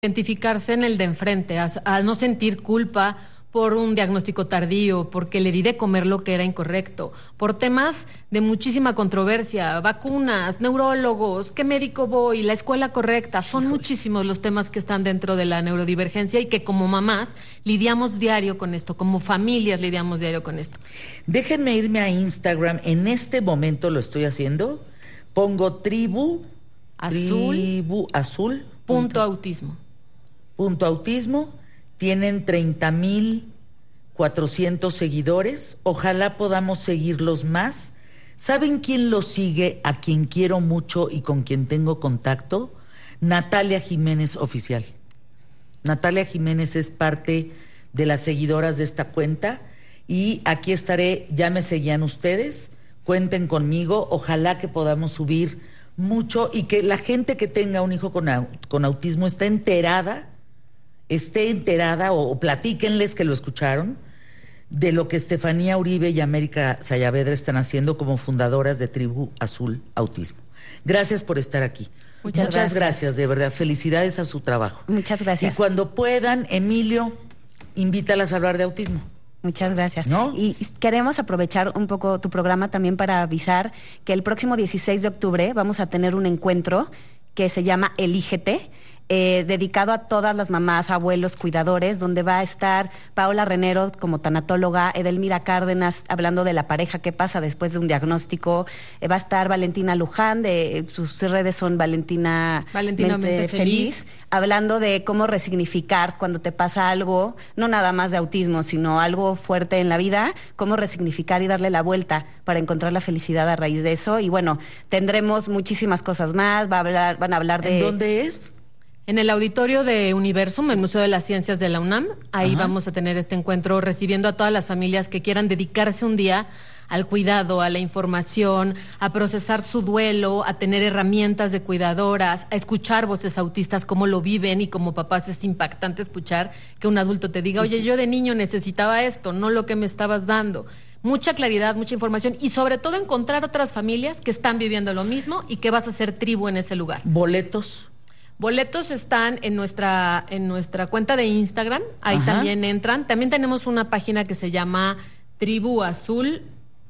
identificarse en el de enfrente, a no sentir culpa por un diagnóstico tardío, porque le di de comer lo que era incorrecto, por temas de muchísima controversia, vacunas, neurólogos, qué médico voy, la escuela correcta. Son muchísimos los temas que están dentro de la neurodivergencia y que como mamás lidiamos diario con esto, como familias lidiamos diario con esto. Déjenme irme a Instagram, en este momento lo estoy haciendo, pongo tribu azul punto autismo. Tienen 30,400 seguidores. Ojalá podamos seguirlos más. ¿Saben quién los sigue? A quien quiero mucho y con quien tengo contacto. Natalia Jiménez Oficial. Natalia Jiménez es parte de las seguidoras de esta cuenta. Y aquí estaré, ya me seguían ustedes. Cuenten conmigo. Ojalá que podamos subir mucho y que la gente que tenga un hijo con autismo esté enterada o platíquenles que lo escucharon de lo que Estefanía Uribe y América Sayavedra están haciendo como fundadoras de Tribu Azul Autismo. Gracias por estar aquí. Muchas gracias, de verdad. Felicidades a su trabajo. Muchas gracias. Y cuando puedan, Emilio, invítalas a hablar de autismo. Muchas gracias. ¿No? Y queremos aprovechar un poco tu programa también para avisar que el próximo 16 de octubre vamos a tener un encuentro que se llama Elígete, dedicado a todas las mamás, abuelos, cuidadores, donde va a estar Paola Renero como tanatóloga, Edelmira Cárdenas hablando de la pareja, qué pasa después de un diagnóstico, va a estar Valentina Luján, sus redes son Valentinamente Feliz, hablando de cómo resignificar cuando te pasa algo, no nada más de autismo, sino algo fuerte en la vida, cómo resignificar y darle la vuelta para encontrar la felicidad a raíz de eso. Y bueno, tendremos muchísimas cosas más, van a hablar de... ¿En dónde es? En el auditorio de Universum, el Museo de las Ciencias de la UNAM, ahí vamos a tener este encuentro recibiendo a todas las familias que quieran dedicarse un día al cuidado, a la información, a procesar su duelo, a tener herramientas de cuidadoras, a escuchar voces autistas, cómo lo viven, y como papás es impactante escuchar que un adulto te diga, oye, yo de niño necesitaba esto, no lo que me estabas dando. Mucha claridad, mucha información y sobre todo encontrar otras familias que están viviendo lo mismo y que vas a ser tribu en ese lugar. Boletos están en nuestra cuenta de Instagram, ahí también entran. También tenemos una página que se llama tribuazul.mx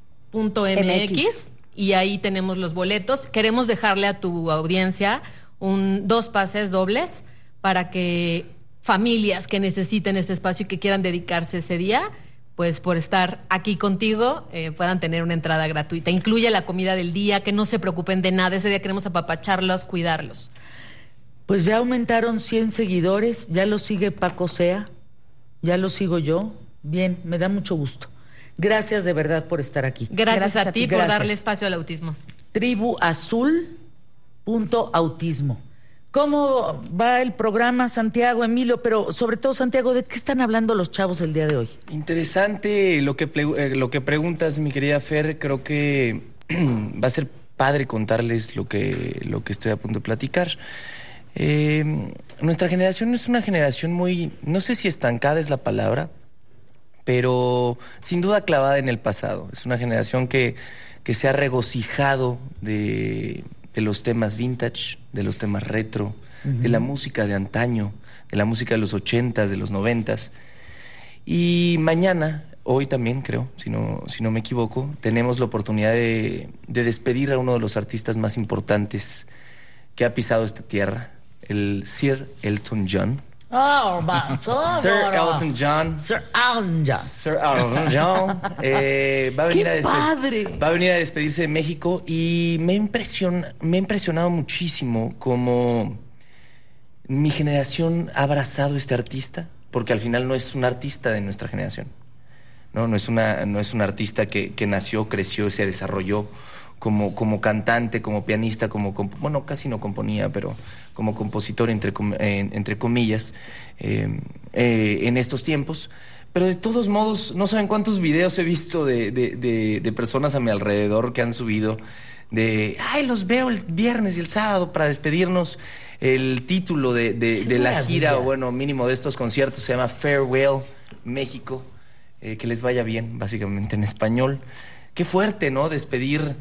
y ahí tenemos los boletos. Queremos dejarle a tu audiencia 2 pases dobles para que familias que necesiten este espacio y que quieran dedicarse ese día, pues por estar aquí contigo, puedan tener una entrada gratuita. Incluye la comida del día, que no se preocupen de nada. Ese día queremos apapacharlos, cuidarlos. Pues ya aumentaron 100 seguidores, ya lo sigue Paco Sea, ya lo sigo yo. Bien, me da mucho gusto. Gracias de verdad por estar aquí. Gracias a ti por darle espacio al autismo. tribuazul.autismo. ¿Cómo va el programa, Santiago, Emilio? Pero sobre todo, Santiago, ¿de qué están hablando los chavos el día de hoy? Interesante lo que preguntas, mi querida Fer. Creo que va a ser padre contarles lo que estoy a punto de platicar. Nuestra generación es una generación muy, no sé si estancada es la palabra, pero sin duda clavada en el pasado. Es una generación que se ha regocijado de los temas vintage, de los temas retro, de la música de antaño, de la música de los 80s, de los 90s. Y mañana, hoy también creo, si no me equivoco, tenemos la oportunidad de despedir a uno de los artistas más importantes que ha pisado esta tierra, el Sir Elton John. Sir Elton John. Va a venir a despedirse de México y me ha impresionado muchísimo cómo mi generación ha abrazado a este artista, porque al final no es un artista de nuestra generación. No es un artista que nació, creció, se desarrolló como cantante, como pianista, bueno, casi no componía, pero como compositor, entre comillas, en estos tiempos. Pero de todos modos, no saben cuántos videos he visto de personas a mi alrededor que han subido los veo el viernes y el sábado para despedirnos. El título de la gira, o bueno, mínimo de estos conciertos, se llama Farewell México. Que les vaya bien, básicamente en español. Qué fuerte, ¿no? Despedir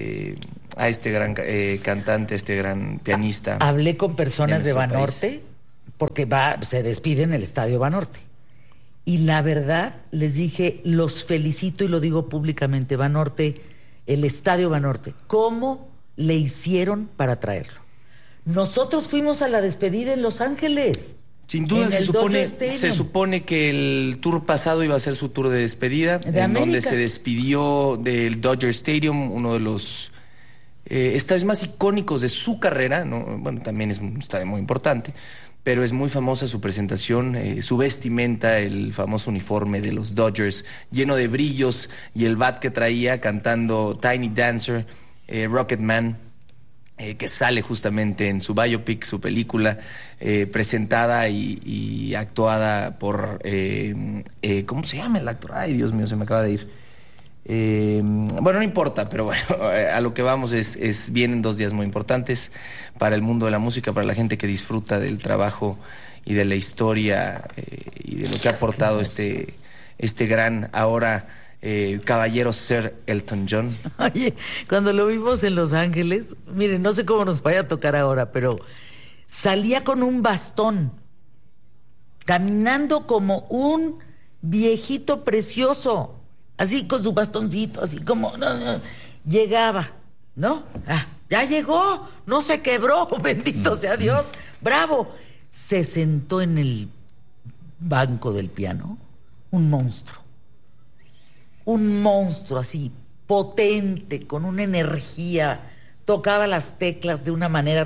a este gran cantante, este gran pianista. Hablé con personas de Banorte porque se despide en el Estadio Banorte. Y la verdad, les dije, los felicito y lo digo públicamente, Banorte, el Estadio Banorte, ¿cómo le hicieron para traerlo? Nosotros fuimos a la despedida en Los Ángeles. Sin duda se supone que el tour pasado iba a ser su tour de despedida, donde se despidió del Dodger Stadium, uno de los estadios más icónicos de su carrera, ¿no? Bueno, también es un estadio muy importante, pero es muy famosa su presentación, su vestimenta, el famoso uniforme de los Dodgers, lleno de brillos, y el bat que traía cantando Tiny Dancer, Rocket Man, que sale justamente en su biopic, su película, presentada y actuada por... ¿cómo se llama el actor? Ay, Dios mío, se me acaba de ir. Bueno, no importa, pero bueno, a lo que vamos vienen 2 días muy importantes para el mundo de la música, para la gente que disfruta del trabajo y de la historia y de lo que ha aportado este gran ahora... caballero Sir Elton John. Oye, cuando lo vimos en Los Ángeles, miren, no sé cómo nos vaya a tocar ahora, pero salía con un bastón, caminando como un viejito precioso, así con su bastoncito, así como llegaba, ¿no? Ya llegó, no se quebró, bendito sea Dios, bravo. Se sentó en el banco del piano, un monstruo así, potente, con una energía, tocaba las teclas de una manera,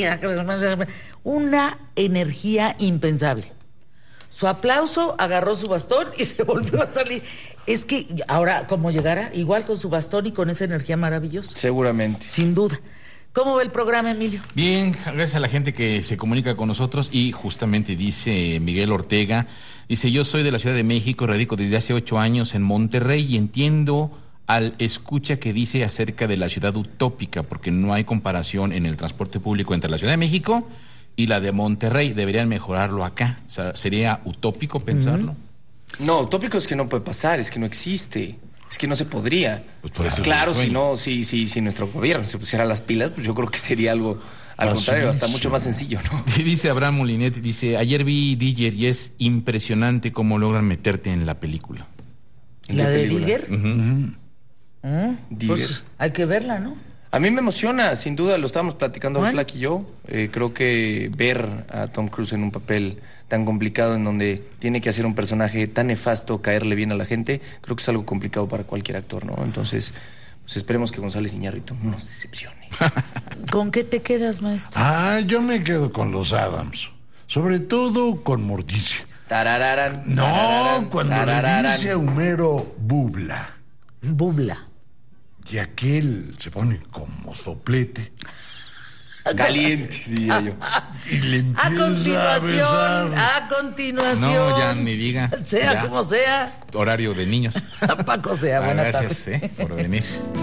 una energía impensable. Su aplauso, agarró su bastón y se volvió a salir. Es que ahora, como llegara, igual con su bastón y con esa energía maravillosa. Seguramente. Sin duda. ¿Cómo ve el programa, Emilio? Bien, gracias a la gente que se comunica con nosotros y justamente dice Miguel Ortega, dice, yo soy de la Ciudad de México, radico desde hace 8 años en Monterrey y entiendo al escucha que dice acerca de la ciudad utópica, porque no hay comparación en el transporte público entre la Ciudad de México y la de Monterrey. Deberían mejorarlo acá. O sea, ¿sería utópico pensarlo? No, utópico es que no puede pasar, es que no existe. Es que no se podría. Pues por eso claro, si nuestro gobierno se pusiera las pilas, pues yo creo que sería algo al contrario, hasta mucho más sencillo, ¿no? Dice Abraham Molinet, dice, ayer vi Digger y es impresionante cómo logran meterte en la película. ¿En la de Digger? Digger. Pues hay que verla, ¿no? A mí me emociona, sin duda, lo estábamos platicando Flack y yo. Creo que ver a Tom Cruise en un papel tan complicado, en donde tiene que hacer un personaje tan nefasto, caerle bien a la gente, creo que es algo complicado para cualquier actor, ¿no? Entonces, pues esperemos que González Iñárritu no nos decepcione. ¿Con qué te quedas, maestro? Yo me quedo con los Addams, sobre todo con Morticia. Tarararán, no, cuando le dice a Homero Bubla. Bubla. Y aquel se pone como soplete. Caliente, diría yo. Y le empieza a continuación. No, ya ni diga. Sea ya. Como sea. Horario de niños. Paco sea, buenas gracias, tardes. Por venir.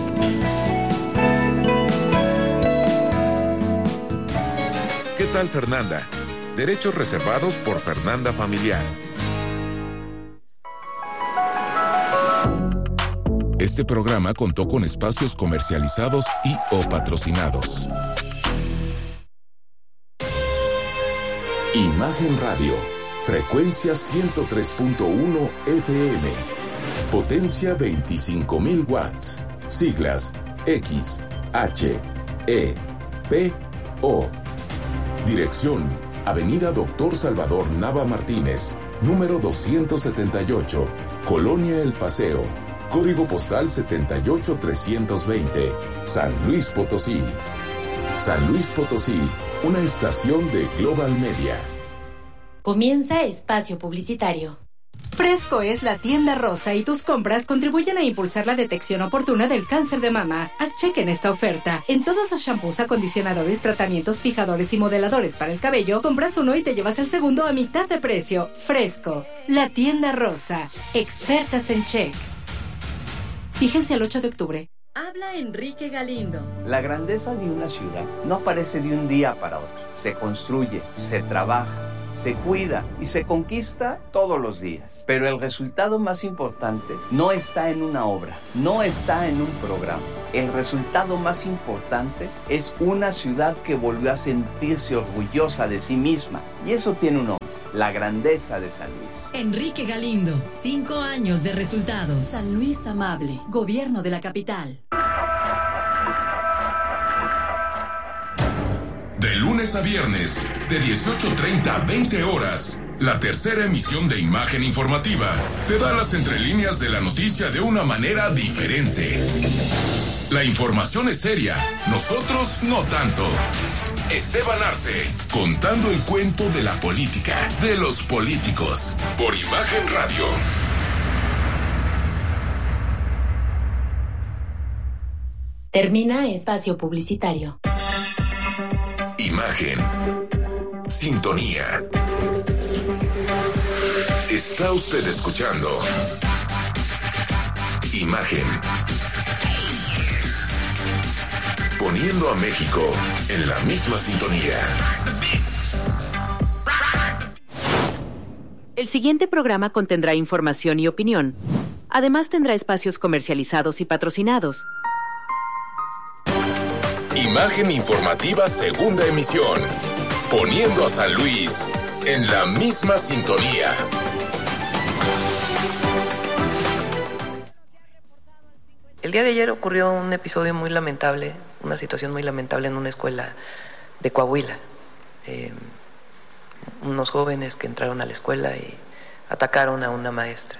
¿Qué tal, Fernanda? Derechos reservados por Fernanda Familiar. Este programa contó con espacios comercializados y o patrocinados. Imagen Radio, frecuencia 103.1 FM, potencia 25.000 watts, siglas X, H, E, P, O. Dirección, Avenida Doctor Salvador Nava Martínez, número 278, Colonia El Paseo, código postal 78320, San Luis Potosí. San Luis Potosí, una estación de Global Media. Comienza espacio publicitario. Fresco es la tienda rosa y tus compras contribuyen a impulsar la detección oportuna del cáncer de mama. Haz cheque en esta oferta. En todos los shampoos, acondicionadores, tratamientos, fijadores y modeladores para el cabello, compras uno y te llevas el segundo a mitad de precio. Fresco, la tienda rosa. Expertas en check. Fíjense el 8 de octubre. Habla Enrique Galindo. La grandeza de una ciudad no aparece de un día para otro. Se construye, se trabaja, se cuida y se conquista todos los días. Pero el resultado más importante no está en una obra, no está en un programa. El resultado más importante es una ciudad que volvió a sentirse orgullosa de sí misma. Y eso tiene un nombre: la grandeza de San Luis. Enrique Galindo, 5 años de resultados. San Luis Amable, Gobierno de la Capital. De lunes a viernes, de 18:30 a 20 horas, la tercera emisión de Imagen Informativa te da las entrelíneas de la noticia de una manera diferente. La información es seria, nosotros no tanto. Esteban Arce, contando el cuento de la política, de los políticos, por Imagen Radio. Termina espacio publicitario. Imagen. Sintonía. Está usted escuchando Imagen. Poniendo a México en la misma sintonía. El siguiente programa contendrá información y opinión. Además tendrá espacios comercializados y patrocinados. Imagen Informativa, segunda emisión. Poniendo a San Luis en la misma sintonía. El día de ayer ocurrió un episodio muy lamentable, una situación muy lamentable en una escuela de Coahuila. Unos jóvenes que entraron a la escuela y atacaron a una maestra.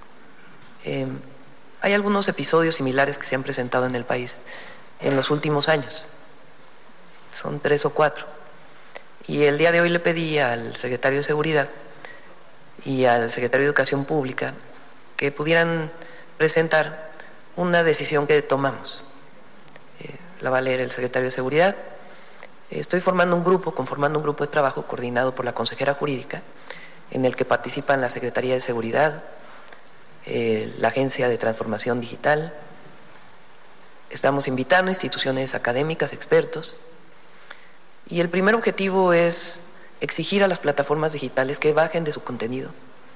Hay algunos episodios similares que se han presentado en el país en los últimos años. Son 3 o 4. Y el día de hoy le pedí al secretario de Seguridad y al secretario de Educación Pública que pudieran presentar una decisión que tomamos. La va a leer el secretario de Seguridad. Estoy conformando un grupo de trabajo coordinado por la consejera jurídica, en el que participan la Secretaría de Seguridad, la Agencia de Transformación Digital. Estamos invitando instituciones académicas, expertos, y el primer objetivo es exigir a las plataformas digitales que bajen de su contenido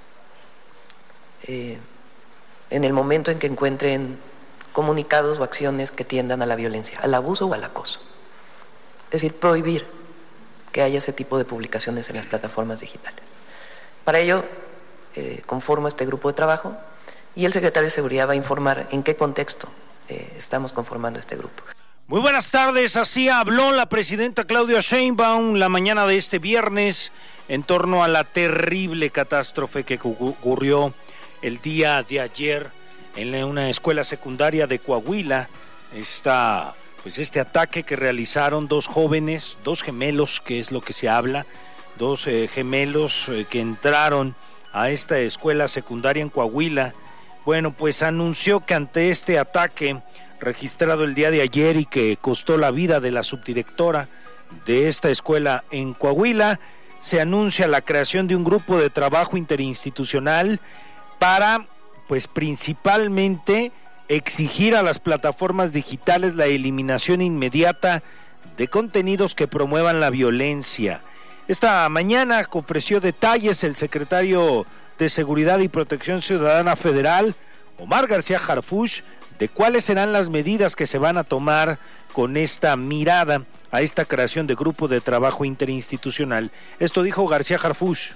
en el momento en que encuentren comunicados o acciones que tiendan a la violencia, al abuso o al acoso. Es decir, prohibir que haya ese tipo de publicaciones en las plataformas digitales. Para ello, conformo este grupo de trabajo y el secretario de Seguridad va a informar en qué contexto estamos conformando este grupo. Muy buenas tardes, así habló la presidenta Claudia Sheinbaum la mañana de este viernes en torno a la terrible catástrofe que ocurrió el día de ayer en una escuela secundaria de Coahuila. Este ataque que realizaron 2 jóvenes, 2 gemelos, que es lo que se habla, 2 gemelos que entraron a esta escuela secundaria en Coahuila. Bueno, pues anunció que ante este ataque registrado el día de ayer y que costó la vida de la subdirectora de esta escuela en Coahuila, se anuncia la creación de un grupo de trabajo interinstitucional para, pues principalmente, exigir a las plataformas digitales la eliminación inmediata de contenidos que promuevan la violencia. Esta mañana ofreció detalles el secretario de Seguridad y Protección Ciudadana Federal, Omar García Harfuch, de cuáles serán las medidas que se van a tomar con esta mirada a esta creación de grupo de trabajo interinstitucional. Esto dijo García Harfuch.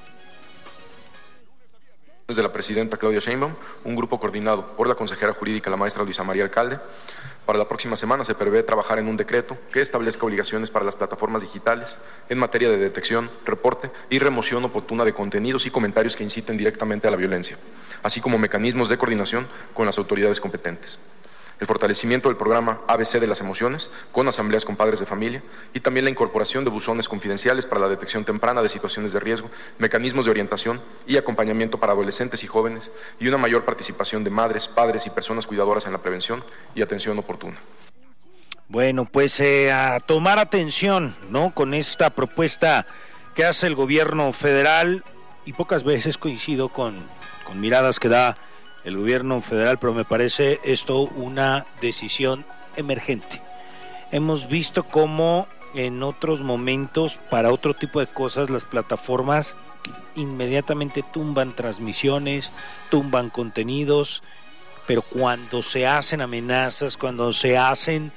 Desde la presidenta Claudia Sheinbaum, un grupo coordinado por la consejera jurídica, la maestra Luisa María Alcalde. Para la próxima semana se prevé trabajar en un decreto que establezca obligaciones para las plataformas digitales en materia de detección, reporte y remoción oportuna de contenidos y comentarios que inciten directamente a la violencia, así como mecanismos de coordinación con las autoridades competentes. El fortalecimiento del programa ABC de las emociones con asambleas con padres de familia y también la incorporación de buzones confidenciales para la detección temprana de situaciones de riesgo, mecanismos de orientación y acompañamiento para adolescentes y jóvenes y una mayor participación de madres, padres y personas cuidadoras en la prevención y atención oportuna. Bueno, pues a tomar atención, ¿no?, con esta propuesta que hace el gobierno federal, y pocas veces coincido con miradas que da el gobierno federal, pero me parece esto una decisión emergente. Hemos visto cómo en otros momentos, para otro tipo de cosas, las plataformas inmediatamente tumban transmisiones, tumban contenidos, pero cuando se hacen amenazas, cuando se hacen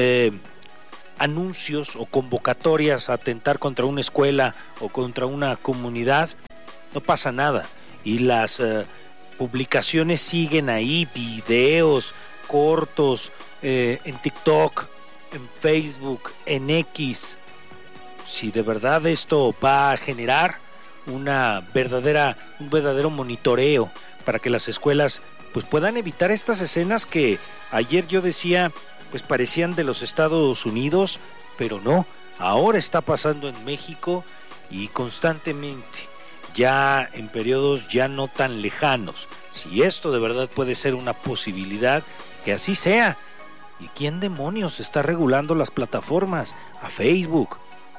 anuncios o convocatorias a atentar contra una escuela o contra una comunidad, no pasa nada. Y las publicaciones siguen ahí, videos cortos en TikTok, en Facebook, en X. Si de verdad esto va a generar un verdadero monitoreo para que las escuelas pues puedan evitar estas escenas que ayer yo decía pues parecían de los Estados Unidos, pero no, ahora está pasando en México y constantemente, ya en periodos ya no tan lejanos. Si esto de verdad puede ser una posibilidad, que así sea. ¿Y quién demonios está regulando las plataformas? A Facebook,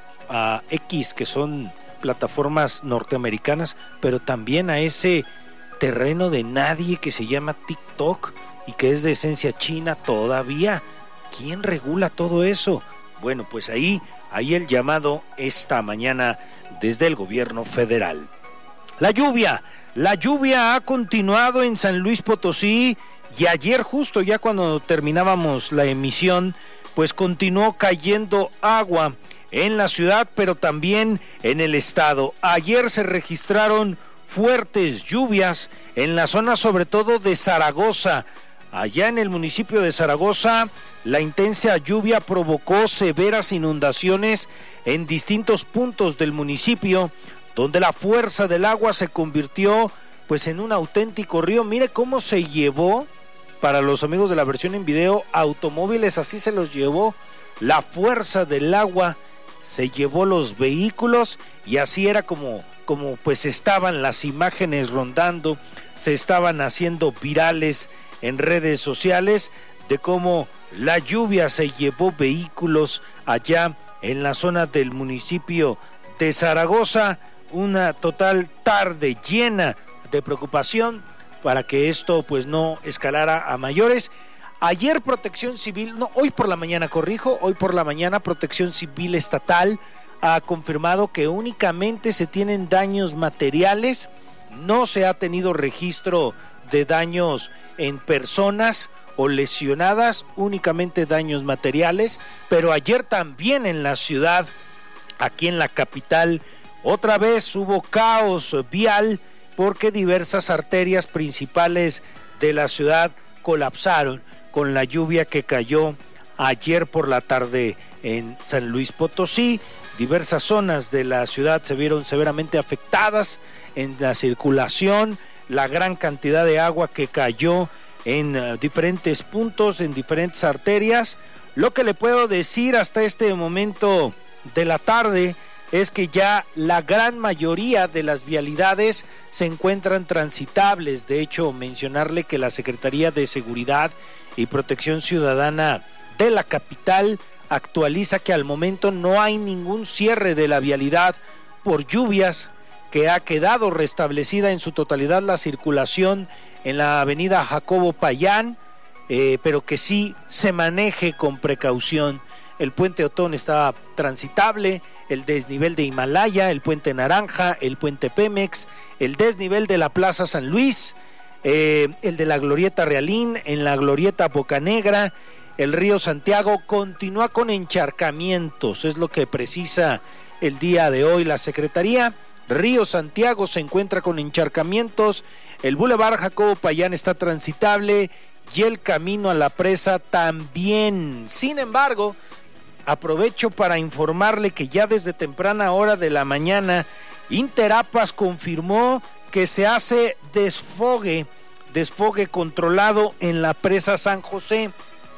a X, que son plataformas norteamericanas, pero también a ese terreno de nadie que se llama TikTok y que es de esencia china todavía. ¿Quién regula todo eso? Bueno, pues ahí el llamado esta mañana desde el gobierno federal. La lluvia ha continuado en San Luis Potosí y ayer justo ya cuando terminábamos la emisión, pues continuó cayendo agua en la ciudad, pero también en el estado. Ayer se registraron fuertes lluvias en la zona sobre todo de Zaragoza. Allá en el municipio de Zaragoza, la intensa lluvia provocó severas inundaciones en distintos puntos del municipio, donde la fuerza del agua se convirtió pues en un auténtico río. Mire cómo se llevó, para los amigos de la versión en video, automóviles, así se los llevó. La fuerza del agua se llevó los vehículos y así era como pues estaban las imágenes rondando, se estaban haciendo virales en redes sociales de cómo la lluvia se llevó vehículos allá en la zona del municipio de Zaragoza. Una total tarde llena de preocupación para que esto pues no escalara a mayores. Ayer hoy por la mañana Protección Civil Estatal ha confirmado que únicamente se tienen daños materiales, no se ha tenido registro de daños en personas o lesionadas, únicamente daños materiales, pero ayer también en la ciudad, aquí en la capital, otra vez hubo caos vial porque diversas arterias principales de la ciudad colapsaron con la lluvia que cayó ayer por la tarde en San Luis Potosí. Diversas zonas de la ciudad se vieron severamente afectadas en la circulación, la gran cantidad de agua que cayó en diferentes puntos, en diferentes arterias. Lo que le puedo decir hasta este momento de la tarde es que ya la gran mayoría de las vialidades se encuentran transitables. De hecho, mencionarle que la Secretaría de Seguridad y Protección Ciudadana de la capital actualiza que al momento no hay ningún cierre de la vialidad por lluvias, que ha quedado restablecida en su totalidad la circulación en la avenida Jacobo Payán, pero que sí se maneje con precaución. El puente Otón está transitable, el desnivel de Himalaya, el puente Naranja, el puente Pemex, el desnivel de la Plaza San Luis, el de la Glorieta Realín, en la Glorieta Bocanegra, el río Santiago continúa con encharcamientos, es lo que precisa el día de hoy la Secretaría. Río Santiago se encuentra con encharcamientos, el Boulevard Jacobo Payán está transitable y el camino a la presa también. Sin embargo, aprovecho para informarle que ya desde temprana hora de la mañana, Interapas confirmó que se hace desfogue controlado en la presa San José.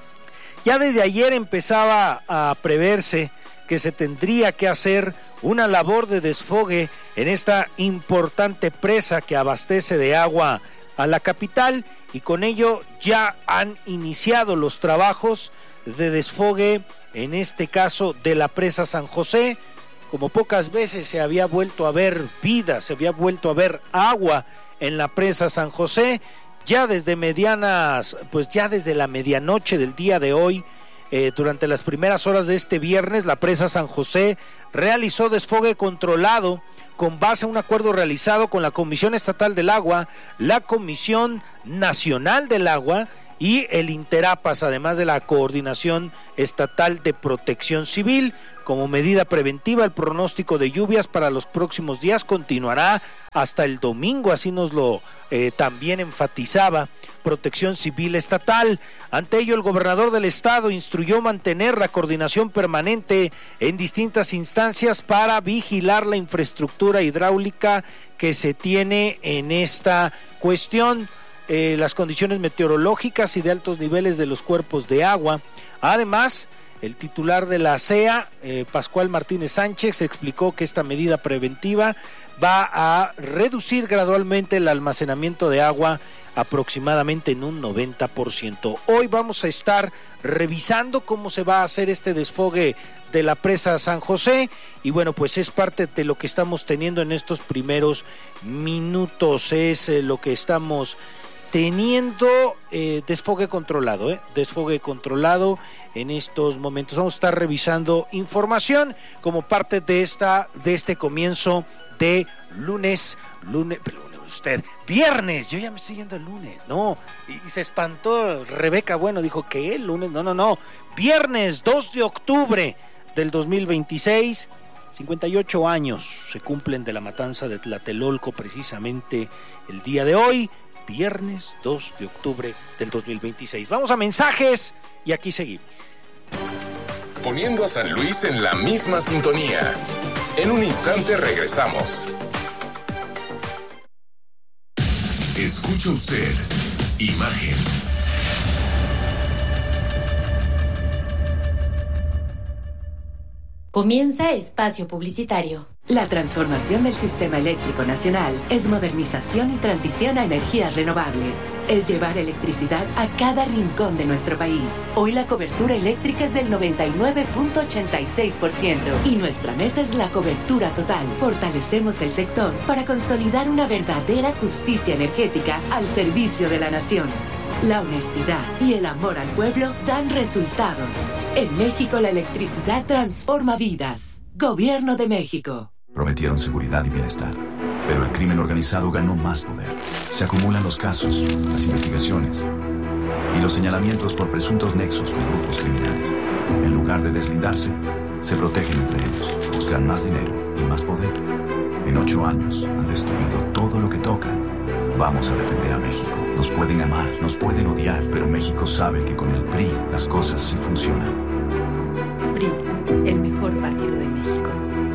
Ya desde ayer empezaba a preverse que se tendría que hacer una labor de desfogue en esta importante presa que abastece de agua a la capital, y con ello ya han iniciado los trabajos de desfogue, en este caso de la presa San José. Como pocas veces se había vuelto a ver vida, se había vuelto a ver agua en la presa San José. Ya desde desde la medianoche del día de hoy, durante las primeras horas de este viernes, la presa San José realizó desfogue controlado con base a un acuerdo realizado con la Comisión Estatal del Agua, la Comisión Nacional del Agua y el Interapas, además de la Coordinación Estatal de Protección Civil. Como medida preventiva, el pronóstico de lluvias para los próximos días continuará hasta el domingo, así nos lo también enfatizaba Protección Civil Estatal. Ante ello, el gobernador del estado instruyó mantener la coordinación permanente en distintas instancias para vigilar la infraestructura hidráulica que se tiene en esta cuestión, las condiciones meteorológicas y de altos niveles de los cuerpos de agua. Además, el titular de la CEA, Pascual Martínez Sánchez, explicó que esta medida preventiva va a reducir gradualmente el almacenamiento de agua aproximadamente en un 90%. Hoy vamos a estar revisando cómo se va a hacer este desfogue de la presa San José y bueno, pues es parte de lo que estamos teniendo en estos primeros minutos, es lo que estamos teniendo, desfogue controlado en estos momentos. Vamos a estar revisando información como parte de este comienzo de viernes, yo ya me estoy yendo el lunes, no, y se espantó Rebeca, bueno, dijo que el lunes, no, viernes 2 de octubre del 2026, 58 años se cumplen de la matanza de Tlatelolco, precisamente el día de hoy, viernes 2 de octubre del 2026. Vamos a mensajes y aquí seguimos. Poniendo a San Luis en la misma sintonía. En un instante regresamos. Escucha usted Imagen. Comienza espacio publicitario. La transformación del sistema eléctrico nacional es modernización y transición a energías renovables. Es llevar electricidad a cada rincón de nuestro país. Hoy la cobertura eléctrica es del 99.86% y nuestra meta es la cobertura total. Fortalecemos el sector para consolidar una verdadera justicia energética al servicio de la nación. La honestidad y el amor al pueblo dan resultados. En México la electricidad transforma vidas. Gobierno de México. Prometieron seguridad y bienestar, pero el crimen organizado ganó más poder. Se acumulan los casos, las investigaciones y los señalamientos por presuntos nexos con grupos criminales. En lugar de deslindarse, se protegen entre ellos, buscan más dinero y más poder. En 8 años han destruido todo lo que tocan. Vamos a defender a México. Nos pueden amar, nos pueden odiar, pero México sabe que con el PRI las cosas sí funcionan. PRI, el mejor partido de México.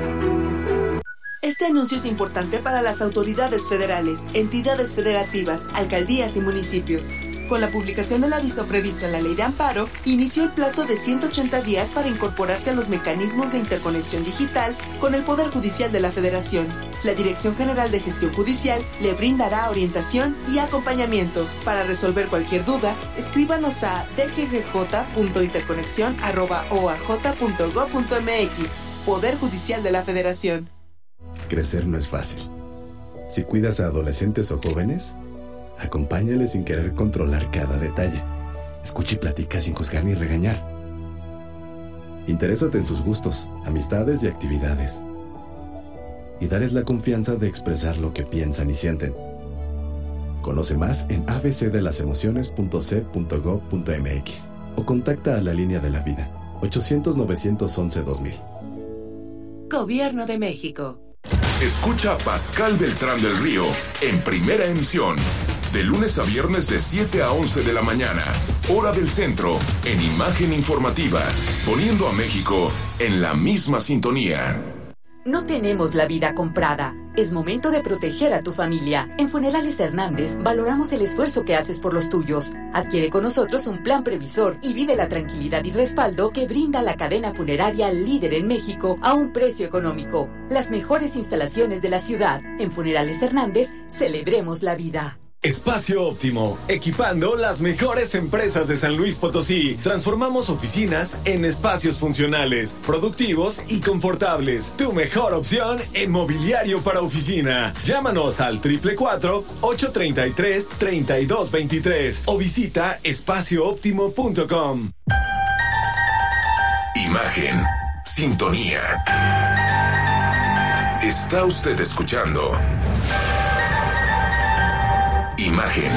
Este anuncio es importante para las autoridades federales, entidades federativas, alcaldías y municipios. Con la publicación del aviso previsto en la Ley de Amparo, inició el plazo de 180 días para incorporarse a los mecanismos de interconexión digital con el Poder Judicial de la Federación. La Dirección General de Gestión Judicial le brindará orientación y acompañamiento. Para resolver cualquier duda, escríbanos a dggj.interconexion@oaj.gov.mx. Poder Judicial de la Federación. Crecer no es fácil. Si cuidas a adolescentes o jóvenes, acompáñales sin querer controlar cada detalle. Escucha y platica sin juzgar ni regañar. Interésate en sus gustos, amistades y actividades. Y darles la confianza de expresar lo que piensan y sienten. Conoce más en abcdelasemociones.c.gov.mx o contacta a la Línea de la Vida, 800-911-2000. Gobierno de México. Escucha a Pascal Beltrán del Río en Primera Emisión, de lunes a viernes de 7 a 11 de la mañana, hora del centro, en Imagen Informativa, poniendo a México en la misma sintonía. No tenemos la vida comprada. Es momento de proteger a tu familia. En Funerales Hernández valoramos el esfuerzo que haces por los tuyos. Adquiere con nosotros un plan previsor y vive la tranquilidad y respaldo que brinda la cadena funeraria líder en México a un precio económico. Las mejores instalaciones de la ciudad. En Funerales Hernández, celebremos la vida. Espacio Óptimo, equipando las mejores empresas de San Luis Potosí. Transformamos oficinas en espacios funcionales, productivos y confortables. Tu mejor opción en mobiliario para oficina. Llámanos al 444-833-3223 o visita espaciooptimo.com. Imagen, sintonía. Está usted escuchando Imagen.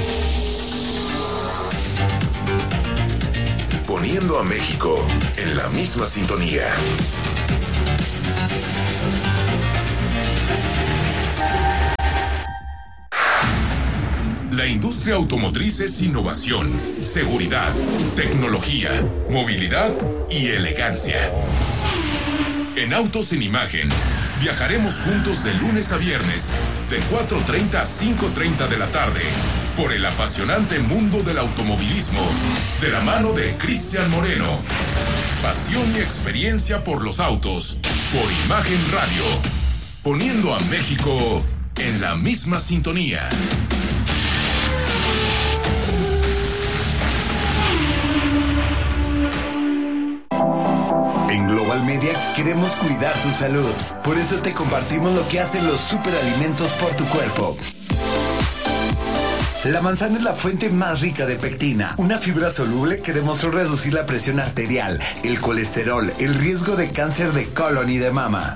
Poniendo a México en la misma sintonía. La industria automotriz es innovación, seguridad, tecnología, movilidad y elegancia. En Autos en Imagen, viajaremos juntos de lunes a viernes, de 4:30 a 5:30 de la tarde, por el apasionante mundo del automovilismo, de la mano de Cristian Moreno. Pasión y experiencia por los autos, por Imagen Radio, poniendo a México en la misma sintonía. En Global Media queremos cuidar tu salud. Por eso te compartimos lo que hacen los superalimentos por tu cuerpo. La manzana es la fuente más rica de pectina, una fibra soluble que demostró reducir la presión arterial, el colesterol, el riesgo de cáncer de colon y de mama.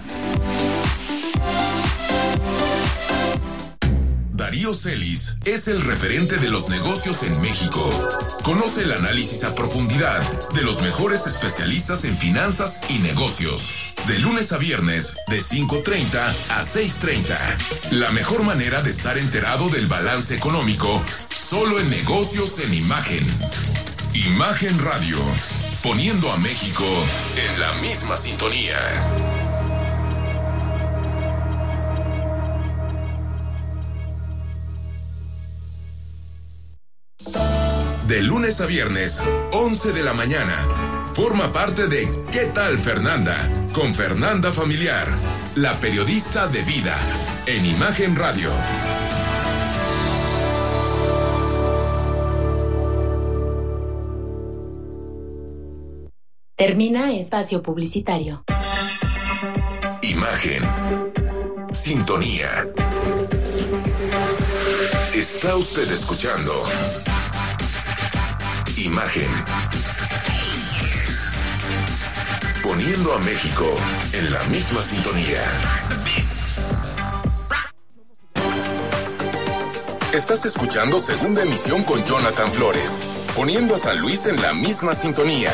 Darío Celis es el referente de los negocios en México. Conoce el análisis a profundidad de los mejores especialistas en finanzas y negocios. De lunes a viernes, de 5:30 a 6:30. La mejor manera de estar enterado del balance económico, solo en Negocios en Imagen. Imagen Radio, poniendo a México en la misma sintonía. De lunes a viernes, 11 de la mañana. Forma parte de ¿Qué tal, Fernanda? Con Fernanda Familiar, la periodista de vida, en Imagen Radio. Termina espacio publicitario. Imagen. Sintonía. Está usted escuchando Imagen. Poniendo a México en la misma sintonía. Estás escuchando Segunda Emisión con Jonathan Flores, poniendo a San Luis en la misma sintonía.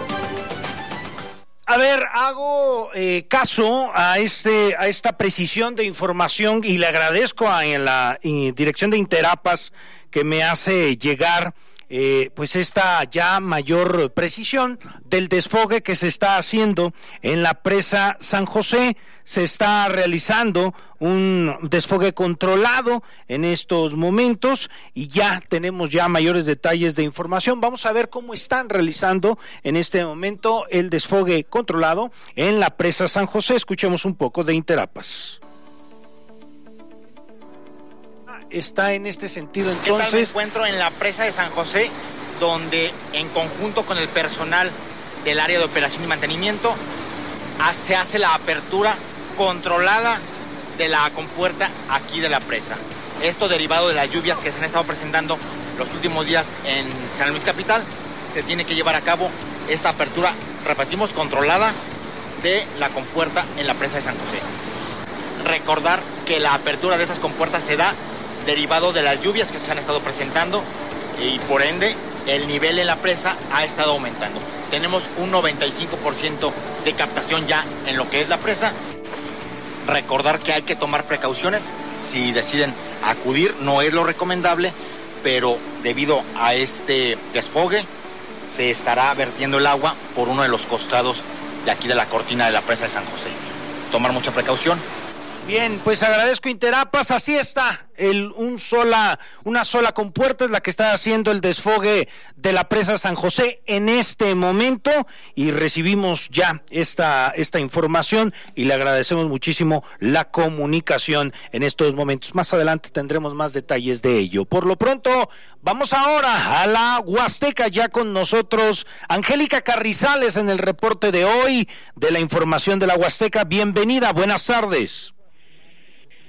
A ver, hago caso a esta precisión de información y le agradezco a la dirección de Interapas que me hace llegar pues esta ya mayor precisión del desfogue que se está haciendo en la presa San José. Se está realizando un desfogue controlado en estos momentos y ya tenemos ya mayores detalles de información. Vamos a ver cómo están realizando en este momento el desfogue controlado en la presa San José. Escuchemos un poco de Interapas. Está en este sentido entonces. Me encuentro en la presa de San José, donde en conjunto con el personal del área de operación y mantenimiento se hace la apertura controlada de la compuerta aquí de la presa. Esto derivado de las lluvias que se han estado presentando los últimos días en San Luis Capital. Se tiene que llevar a cabo esta apertura, repetimos, controlada de la compuerta en la presa de San José. Recordar que la apertura de esas compuertas se da derivado de las lluvias que se han estado presentando y por ende el nivel en la presa ha estado aumentando. Tenemos un 95% de captación ya en lo que es la presa. Recordar que hay que tomar precauciones si deciden acudir, no es lo recomendable, pero debido a este desfogue se estará vertiendo el agua por uno de los costados de aquí de la cortina de la presa de San José. Tomar mucha precaución. Bien, pues agradezco Interapas, así está, una sola compuerta es la que está haciendo el desfogue de la presa San José en este momento y recibimos ya esta información y le agradecemos muchísimo la comunicación en estos momentos. Más adelante tendremos más detalles de ello. Por lo pronto, vamos ahora a la Huasteca, ya con nosotros Angélica Carrizales en el reporte de hoy de la información de la Huasteca. Bienvenida, buenas tardes.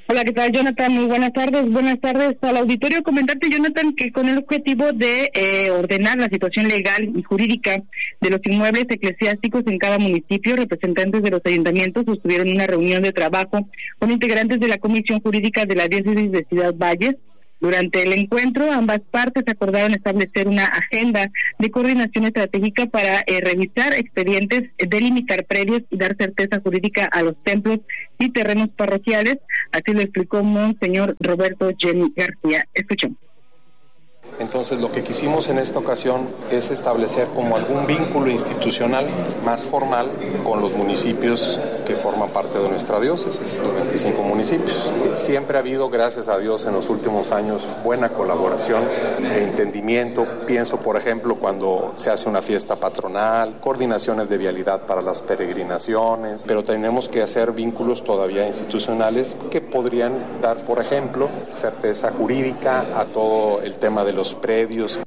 Hola, ¿qué tal, Jonathan? Muy buenas tardes. Buenas tardes al auditorio. Comentarte, Jonathan, que con el objetivo de ordenar la situación legal y jurídica de los inmuebles eclesiásticos en cada municipio, representantes de los ayuntamientos sostuvieron una reunión de trabajo con integrantes de la Comisión Jurídica de la Diócesis de Ciudad Valles. Durante el encuentro, ambas partes acordaron establecer una agenda de coordinación estratégica para revisar expedientes, delimitar predios y dar certeza jurídica a los templos y terrenos parroquiales. Así lo explicó Monseñor Roberto Jenny García. Escuchamos. Entonces, lo que quisimos en esta ocasión es establecer como algún vínculo institucional más formal con los municipios que forman parte de nuestra diócesis, los 25 municipios. Siempre ha habido, gracias a Dios, en los últimos años, buena colaboración e entendimiento. Pienso, por ejemplo, cuando se hace una fiesta patronal, coordinaciones de vialidad para las peregrinaciones, pero tenemos que hacer vínculos todavía institucionales que podrían dar, por ejemplo, certeza jurídica a todo el tema de los predios.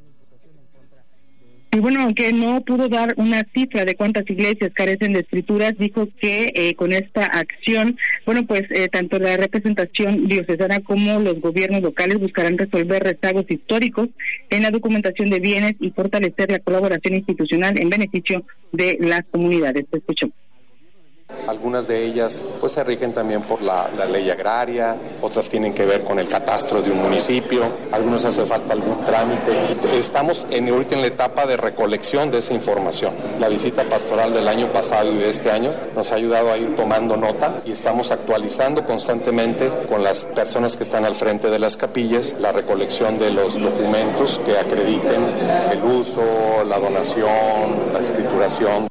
Y bueno, aunque no pudo dar una cifra de cuántas iglesias carecen de escrituras, dijo que con esta acción, bueno, pues tanto la representación diocesana como los gobiernos locales buscarán resolver rezagos históricos en la documentación de bienes y fortalecer la colaboración institucional en beneficio de las comunidades. Te escucho. Algunas de ellas pues se rigen también por la ley agraria, otras tienen que ver con el catastro de un municipio, algunos hace falta algún trámite. Estamos ahorita en la etapa de recolección de esa información. La visita pastoral del año pasado y de este año nos ha ayudado a ir tomando nota y estamos actualizando constantemente con las personas que están al frente de las capillas la recolección de los documentos que acrediten el uso, la donación, la escrituración.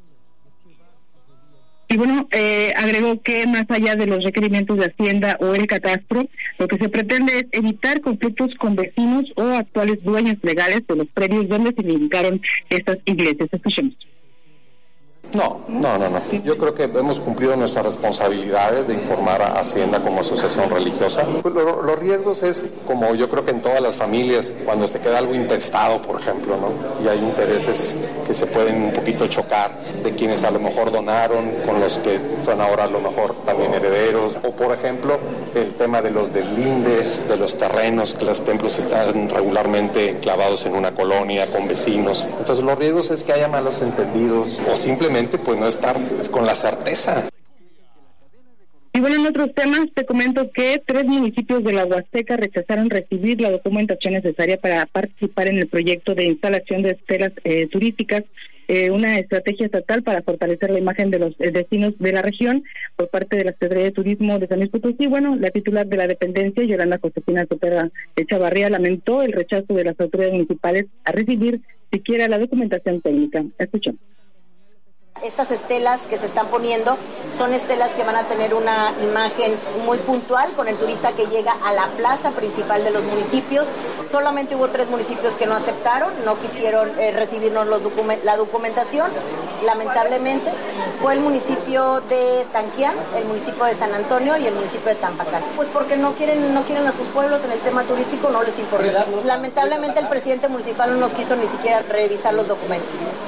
Y bueno, agregó que más allá de los requerimientos de Hacienda o el catastro, lo que se pretende es evitar conflictos con vecinos o actuales dueños legales de los predios donde se indicaron estas iglesias. Escuchemos. No. Yo creo que hemos cumplido nuestras responsabilidades de informar a Hacienda como asociación religiosa. Pues los riesgos es, como yo creo que en todas las familias, cuando se queda algo intestado, por ejemplo, ¿no? Y hay intereses que se pueden un poquito chocar de quienes a lo mejor donaron con los que son ahora a lo mejor también herederos. O, por ejemplo, el tema de los lindes, de los terrenos, que los templos están regularmente clavados en una colonia con vecinos. Entonces los riesgos es que haya malos entendidos o simplemente pues no estar con la certeza. Y bueno, en otros temas te comento que 3 municipios de la Huasteca rechazaron recibir la documentación necesaria para participar en el proyecto de instalación de estelas turísticas, una estrategia estatal para fortalecer la imagen de los destinos de la región por parte de la Secretaría de Turismo de San Luis Potosí. Bueno, la titular de la dependencia, Yolanda Josefina Sotera Echavarría, lamentó el rechazo de las autoridades municipales a recibir siquiera la documentación técnica. Escuchamos. Estas estelas que se están poniendo son estelas que van a tener una imagen muy puntual con el turista que llega a la plaza principal de los municipios. Solamente hubo 3 municipios que no aceptaron, no quisieron recibirnos la documentación. Lamentablemente fue el municipio de Tanquián, el municipio de San Antonio y el municipio de Tampacán. Pues porque no quieren a sus pueblos en el tema turístico, no les importa. Lamentablemente el presidente municipal no nos quiso ni siquiera revisar los documentos.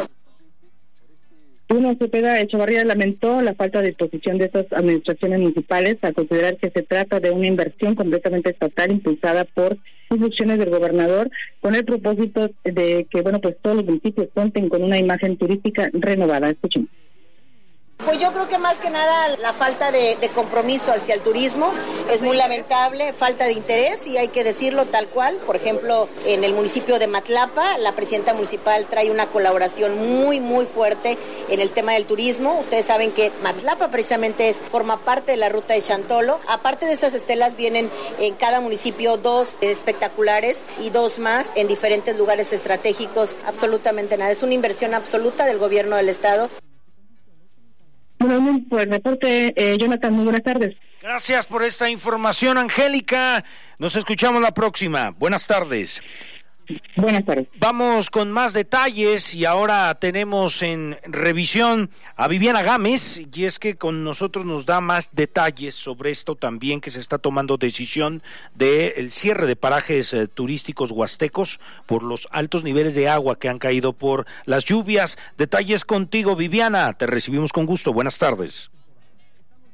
Uno, Cepeda Echavarría lamentó la falta de disposición de estas administraciones municipales a considerar que se trata de una inversión completamente estatal impulsada por instrucciones del gobernador con el propósito de que, bueno, pues todos los municipios cuenten con una imagen turística renovada. Escuchen. Pues yo creo que más que nada la falta de compromiso hacia el turismo es muy lamentable, falta de interés y hay que decirlo tal cual. Por ejemplo, en el municipio de Matlapa, la presidenta municipal trae una colaboración muy, muy fuerte en el tema del turismo. Ustedes saben que Matlapa precisamente forma parte de la ruta de Chantolo. Aparte de esas estelas vienen en cada municipio 2 espectaculares y 2 más en diferentes lugares estratégicos. Absolutamente nada, es una inversión absoluta del gobierno del estado. Bueno, pues reporte, Jonathan, muy buenas tardes. Gracias por esta información, Angélica. Nos escuchamos la próxima. Buenas tardes. Buenas tardes. Vamos con más detalles y ahora tenemos en revisión a Viviana Gámez y es que con nosotros nos da más detalles sobre esto también que se está tomando decisión del cierre de parajes turísticos huastecos por los altos niveles de agua que han caído por las lluvias. Detalles contigo, Viviana, te recibimos con gusto. Buenas tardes.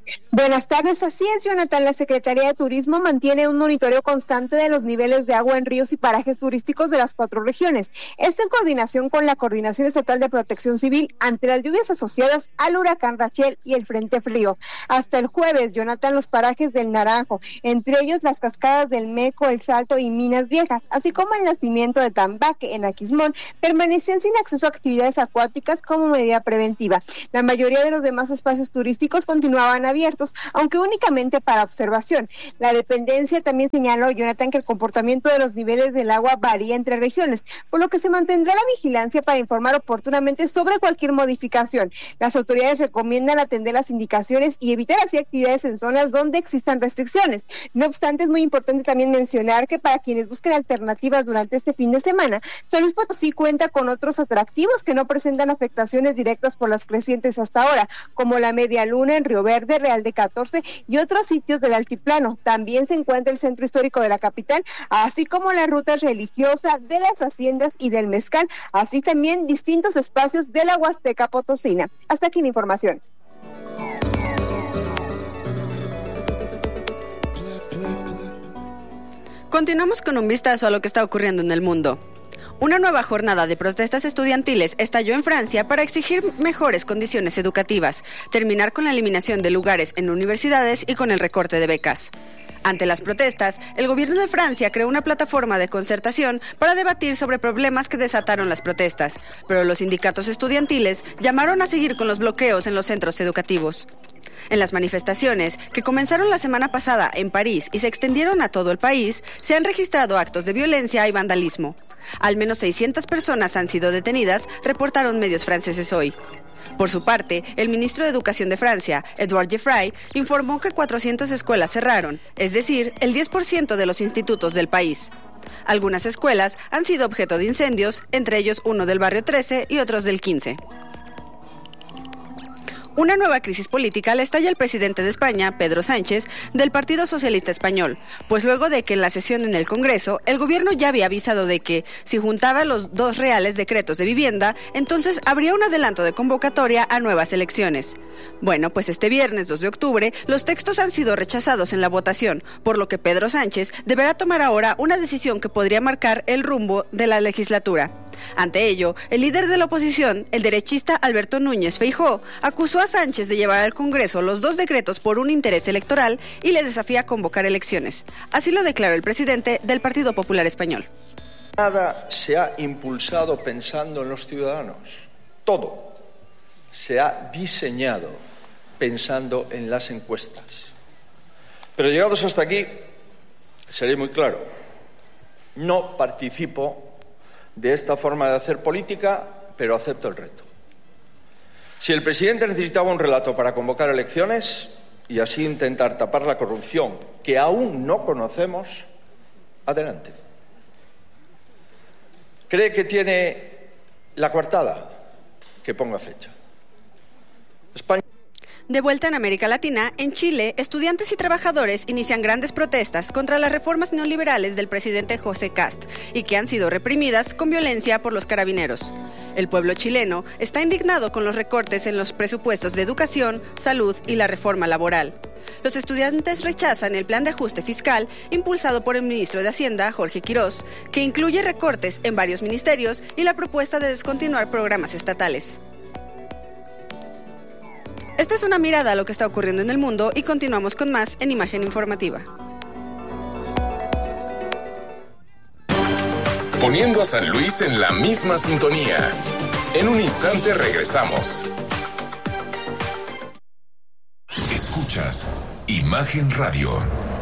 Buenas tardes, así es, Jonathan. La Secretaría de Turismo mantiene un monitoreo constante de los niveles de agua en ríos y parajes turísticos de las 4 regiones. Esto en coordinación con la Coordinación Estatal de Protección Civil ante las lluvias asociadas al huracán Rachel y el Frente Frío. Hasta el jueves, Jonathan, los parajes del Naranjo, entre ellos las cascadas del Meco, El Salto y Minas Viejas, así como el nacimiento de Tambaque en Aquismón, permanecían sin acceso a actividades acuáticas como medida preventiva. La mayoría de los demás espacios turísticos continuaban abiertos, aunque únicamente para observación. La dependencia también señaló, Jonathan, que el comportamiento de los niveles del agua varía entre regiones, por lo que se mantendrá la vigilancia para informar oportunamente sobre cualquier modificación. Las autoridades recomiendan atender las indicaciones y evitar así actividades en zonas donde existan restricciones. No obstante, es muy importante también mencionar que para quienes busquen alternativas durante este fin de semana, San Luis Potosí cuenta con otros atractivos que no presentan afectaciones directas por las crecientes hasta ahora, como la Media Luna en Río Verde, Real de 14 y otros sitios del altiplano. También se encuentra el centro histórico de la capital, así como la ruta religiosa de las haciendas y del mezcal, así también distintos espacios de la Huasteca Potosina. Hasta aquí la información. Continuamos con un vistazo a lo que está ocurriendo en el mundo. Una nueva jornada de protestas estudiantiles estalló en Francia para exigir mejores condiciones educativas, terminar con la eliminación de lugares en universidades y con el recorte de becas. Ante las protestas, el gobierno de Francia creó una plataforma de concertación para debatir sobre problemas que desataron las protestas, pero los sindicatos estudiantiles llamaron a seguir con los bloqueos en los centros educativos. En las manifestaciones, que comenzaron la semana pasada en París y se extendieron a todo el país, se han registrado actos de violencia y vandalismo. Al menos 600 personas han sido detenidas, reportaron medios franceses hoy. Por su parte, el ministro de Educación de Francia, Edouard Geoffroy, informó que 400 escuelas cerraron, es decir, el 10% de los institutos del país. Algunas escuelas han sido objeto de incendios, entre ellos uno del barrio 13 y otros del 15. Una nueva crisis política le estalla al presidente de España, Pedro Sánchez, del Partido Socialista Español, pues luego de que en la sesión en el Congreso, el gobierno ya había avisado de que, si juntaba los 2 reales decretos de vivienda, entonces habría un adelanto de convocatoria a nuevas elecciones. Bueno, pues este viernes 2 de octubre, los textos han sido rechazados en la votación, por lo que Pedro Sánchez deberá tomar ahora una decisión que podría marcar el rumbo de la legislatura. Ante ello, el líder de la oposición, el derechista Alberto Núñez Feijóo, acusó a Sánchez de llevar al Congreso los 2 decretos por un interés electoral y le desafía a convocar elecciones. Así lo declaró el presidente del Partido Popular Español. Nada se ha impulsado pensando en los ciudadanos. Todo se ha diseñado pensando en las encuestas. Pero llegados hasta aquí, seré muy claro. No participo de esta forma de hacer política, pero acepto el reto. Si el presidente necesitaba un relato para convocar elecciones y así intentar tapar la corrupción que aún no conocemos, adelante. ¿Cree que tiene la coartada? Que ponga fecha. España. De vuelta en América Latina, en Chile, estudiantes y trabajadores inician grandes protestas contra las reformas neoliberales del presidente José Kast y que han sido reprimidas con violencia por los carabineros. El pueblo chileno está indignado con los recortes en los presupuestos de educación, salud y la reforma laboral. Los estudiantes rechazan el plan de ajuste fiscal impulsado por el ministro de Hacienda, Jorge Quirós, que incluye recortes en varios ministerios y la propuesta de descontinuar programas estatales. Esta es una mirada a lo que está ocurriendo en el mundo y continuamos con más en Imagen Informativa. Poniendo a San Luis en la misma sintonía. En un instante regresamos. Escuchas Imagen Radio.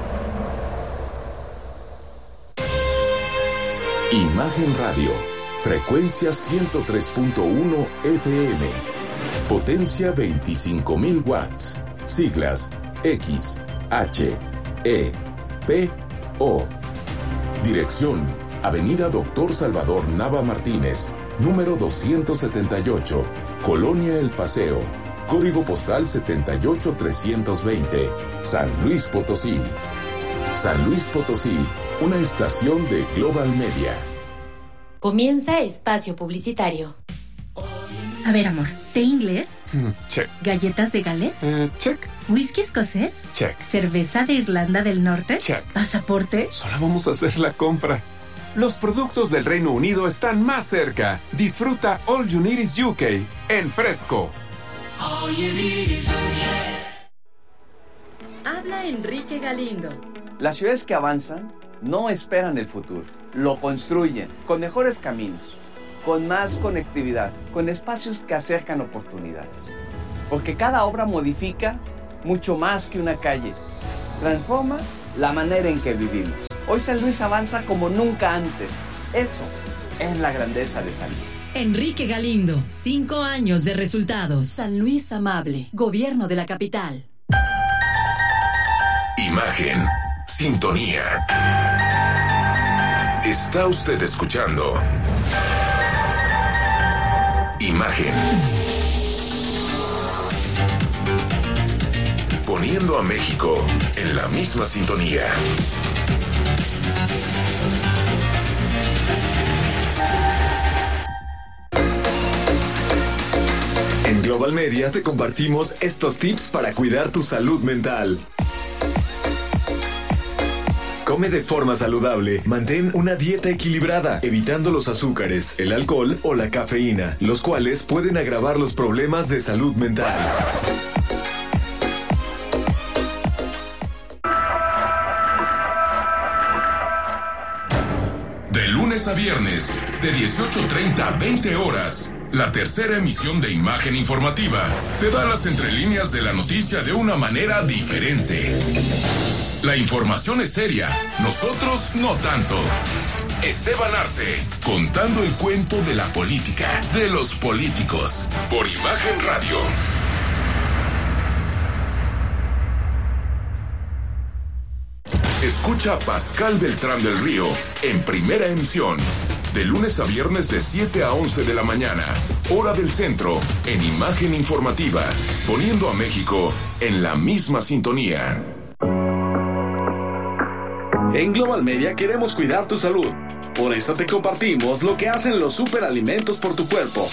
Imagen Radio. Frecuencia 103.1 FM. Potencia 25.000 watts. Siglas X, H, E, P, O. Dirección: Avenida Dr. Salvador Nava Martínez, número 278, Colonia El Paseo. Código postal 78320, San Luis Potosí. San Luis Potosí, una estación de Global Media. Comienza espacio publicitario. A ver, amor, ¿de inglés? Check. ¿Galletas de Gales? Check. ¿Whisky escocés? Check. ¿Cerveza de Irlanda del Norte? Check. ¿Pasaporte? Solo vamos a hacer la compra. Los productos del Reino Unido están más cerca. Disfruta All You Need Is UK en fresco. All you need is UK. Habla Enrique Galindo. Las ciudades que avanzan no esperan el futuro, lo construyen con mejores caminos, con más conectividad, con espacios que acercan oportunidades. Porque cada obra modifica mucho más que una calle, transforma la manera en que vivimos. Hoy San Luis avanza como nunca antes. Eso es la grandeza de San Luis. Enrique Galindo, 5 años de resultados. San Luis amable, gobierno de la capital. Imagen, sintonía. Está usted escuchando Imagen. Poniendo a México en la misma sintonía. En Global Media te compartimos estos tips para cuidar tu salud mental. Come de forma saludable. Mantén una dieta equilibrada, evitando los azúcares, el alcohol o la cafeína, los cuales pueden agravar los problemas de salud mental. De lunes a viernes, de 18:30 a 20 horas, la tercera emisión de Imagen Informativa te da las entrelíneas de la noticia de una manera diferente. La información es seria, nosotros no tanto. Esteban Arce, contando el cuento de la política, de los políticos, por Imagen Radio. Escucha a Pascal Beltrán del Río en primera emisión, de lunes a viernes de 7 a 11 de la mañana, hora del centro, en Imagen Informativa, poniendo a México en la misma sintonía. En Global Media queremos cuidar tu salud. Por eso te compartimos lo que hacen los superalimentos por tu cuerpo.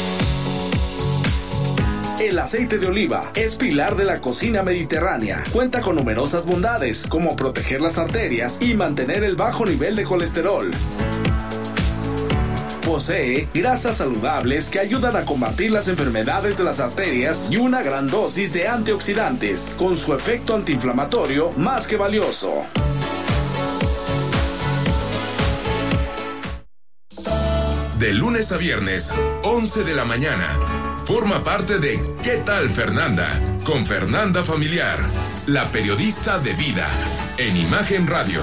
El aceite de oliva es pilar de la cocina mediterránea. Cuenta con numerosas bondades, como proteger las arterias y mantener el bajo nivel de colesterol. Posee grasas saludables que ayudan a combatir las enfermedades de las arterias y una gran dosis de antioxidantes, con su efecto antiinflamatorio más que valioso. De lunes a viernes, 11 de la mañana. Forma parte de ¿Qué tal, Fernanda? Con Fernanda Familiar, la periodista de vida, en Imagen Radio.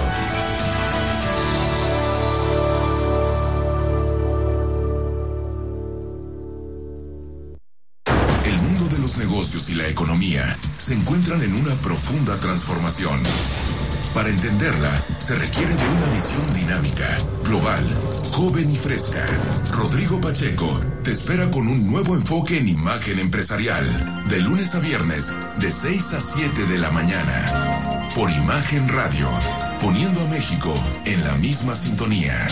El mundo de los negocios y la economía se encuentran en una profunda transformación. Para entenderla, se requiere de una visión dinámica, global, joven y fresca. Rodrigo Pacheco te espera con un nuevo enfoque en imagen empresarial, de lunes a viernes, de 6 a 7 de la mañana, por Imagen Radio, poniendo a México en la misma sintonía.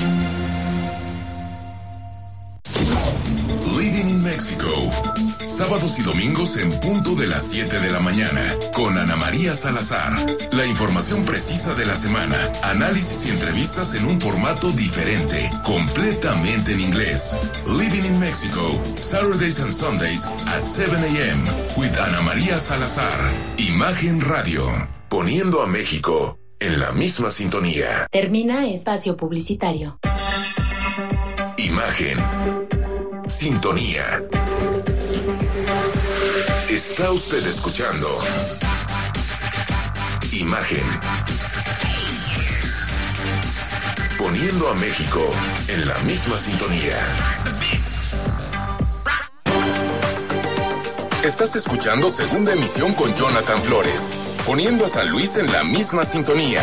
Living in Mexico. Sábados y domingos en punto de las 7 de la mañana, con Ana María Salazar. La información precisa de la semana, análisis y entrevistas en un formato diferente, completamente en inglés. Living in Mexico, Saturdays and Sundays at 7 a.m. with Ana María Salazar. Imagen Radio, poniendo a México en la misma sintonía. Termina espacio publicitario. Imagen. Sintonía. Está usted escuchando Imagen. Poniendo a México en la misma sintonía. Estás escuchando Segunda Emisión con Jonathan Flores, poniendo a San Luis en la misma sintonía.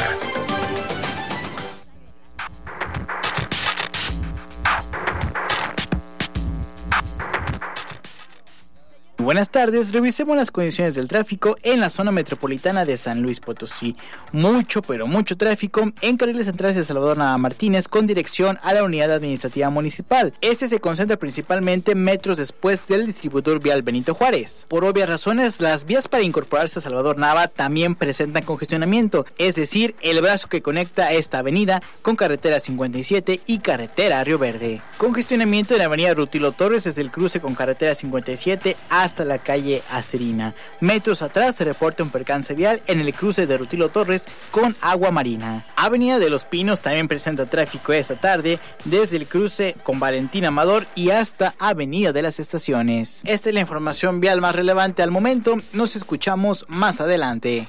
Buenas tardes, revisemos las condiciones del tráfico en la zona metropolitana de San Luis Potosí. Mucho, pero mucho tráfico en carriles centrales de Salvador Nava Martínez con dirección a la unidad administrativa municipal. Este se concentra principalmente metros después del distribuidor vial Benito Juárez. Por obvias razones, las vías para incorporarse a Salvador Nava también presentan congestionamiento, es decir, el brazo que conecta esta avenida con carretera 57 y carretera Río Verde. Congestionamiento en la avenida Rutilo Torres desde el cruce con carretera 57 hasta la calle Acerina. Metros atrás se reporta un percance vial en el cruce de Rutilo Torres con Agua Marina. Avenida de los Pinos también presenta tráfico esta tarde desde el cruce con Valentín Amador y hasta Avenida de las Estaciones. Esta es la información vial más relevante al momento. Nos escuchamos más adelante.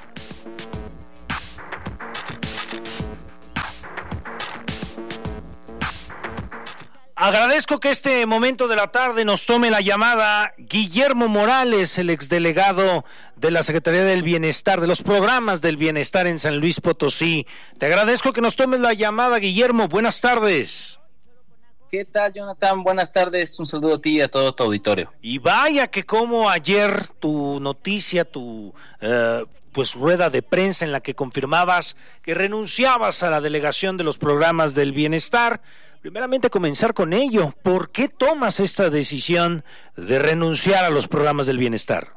Agradezco que este momento de la tarde nos tome la llamada Guillermo Morales, el exdelegado de la Secretaría del Bienestar, de los programas del bienestar en San Luis Potosí. Te agradezco que nos tomes la llamada, Guillermo. Buenas tardes. ¿Qué tal, Jonathan? Buenas tardes. Un saludo a ti y a todo tu auditorio. Y vaya que como ayer tu noticia, tu rueda de prensa en la que confirmabas que renunciabas a la delegación de los programas del bienestar. Primeramente comenzar con ello. ¿Por qué tomas esta decisión de renunciar a los programas del bienestar?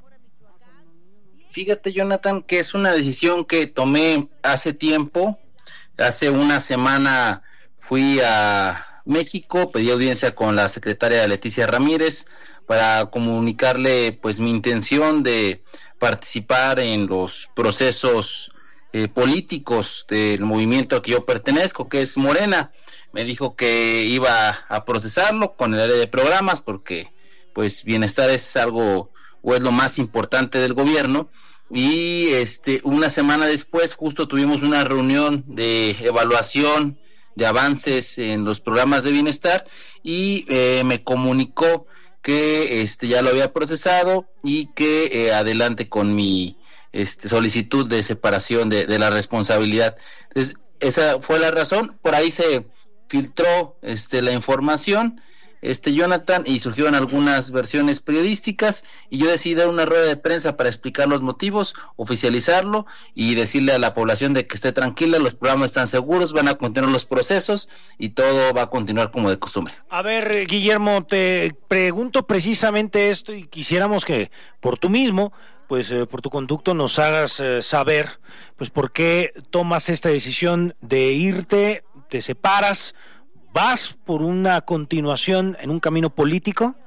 Fíjate, Jonathan, que es una decisión que tomé hace tiempo. Hace una semana fui a México, pedí audiencia con la secretaria Leticia Ramírez para comunicarle pues mi intención de participar en los procesos políticos del movimiento al que yo pertenezco, que es Morena. Me dijo que iba a procesarlo con el área de programas porque pues bienestar es algo o es lo más importante del gobierno, y una semana después justo tuvimos una reunión de evaluación de avances en los programas de bienestar y me comunicó que ya lo había procesado y que adelante con mi solicitud de separación de la responsabilidad. Entonces, esa fue la razón. Por ahí se filtró la información, Jonathan, y surgieron algunas versiones periodísticas y yo decidí dar una rueda de prensa para explicar los motivos, oficializarlo y decirle a la población de que esté tranquila, los programas están seguros, van a continuar los procesos y todo va a continuar como de costumbre. A ver, Guillermo, te pregunto precisamente esto y quisiéramos que por tú mismo, pues por tu conducto nos hagas saber, pues por qué tomas esta decisión de irte, te separas, ¿vas por una continuación en un camino político?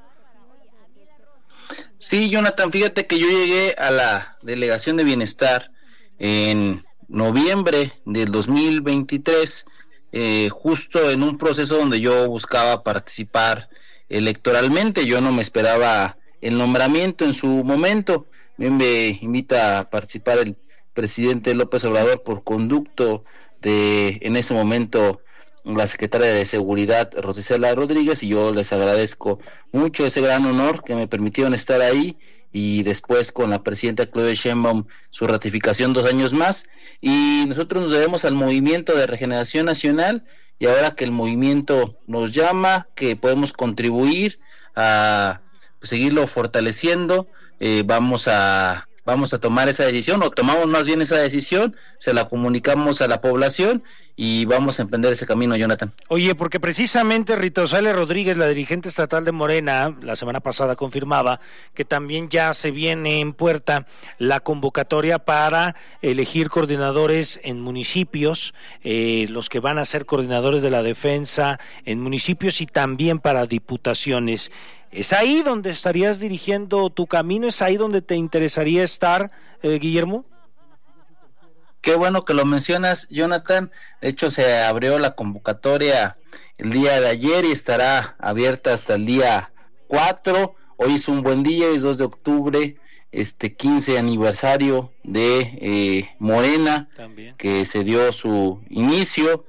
Sí, Jonathan, fíjate que yo llegué a la delegación de bienestar en noviembre del 2023, justo en un proceso donde yo buscaba participar electoralmente. Yo no me esperaba el nombramiento en su momento. Me invita a participar el presidente López Obrador por conducto de, en ese momento, la secretaria de Seguridad, Rosicela Rodríguez, y yo les agradezco mucho ese gran honor que me permitieron estar ahí, y después con la presidenta Claudia Sheinbaum su ratificación 2 años más, y nosotros nos debemos al Movimiento de Regeneración Nacional, y ahora que el movimiento nos llama, que podemos contribuir a seguirlo fortaleciendo, vamos a tomar esa decisión, o tomamos más bien esa decisión, se la comunicamos a la población y vamos a emprender ese camino, Jonathan. Oye, porque precisamente Rita Osalia Rodríguez, la dirigente estatal de Morena, la semana pasada confirmaba que también ya se viene en puerta la convocatoria para elegir coordinadores en municipios, los que van a ser coordinadores de la defensa en municipios y también para diputaciones. ¿Es ahí donde estarías dirigiendo tu camino? ¿Es ahí donde te interesaría estar, Guillermo? Qué bueno que lo mencionas, Jonathan. De hecho, se abrió la convocatoria el día de ayer y estará abierta hasta el día 4. Hoy es un buen día, es 2 de octubre, 15 aniversario de Morena, también, que se dio su inicio.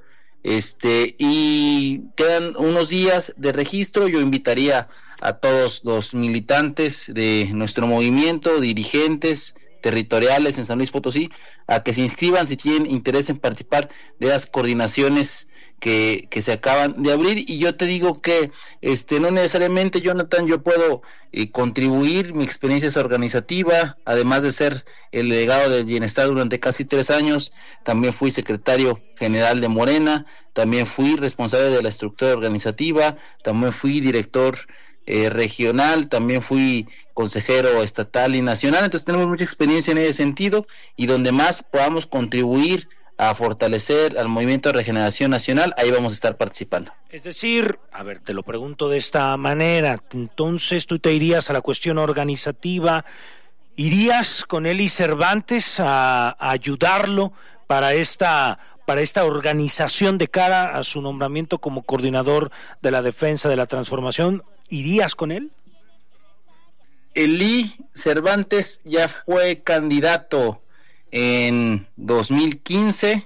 Y quedan unos días de registro. Yo invitaría a todos los militantes de nuestro movimiento, dirigentes territoriales en San Luis Potosí, a que se inscriban si tienen interés en participar de las coordinaciones que se acaban de abrir. Y yo te digo que no necesariamente, Jonathan, yo puedo contribuir. Mi experiencia es organizativa, además de ser el delegado del bienestar durante casi 3 años, también fui secretario general de Morena, también fui responsable de la estructura organizativa, también fui director regional, también fui consejero estatal y nacional. Entonces tenemos mucha experiencia en ese sentido, y donde más podamos contribuir a fortalecer al Movimiento de Regeneración Nacional, ahí vamos a estar participando. Es decir, a ver, te lo pregunto de esta manera, entonces tú te irías a la cuestión organizativa, ¿irías con Eli Cervantes a ayudarlo para esta organización de cara a su nombramiento como coordinador de la defensa de la transformación? ¿Irías con él? Eli Cervantes ya fue candidato en 2015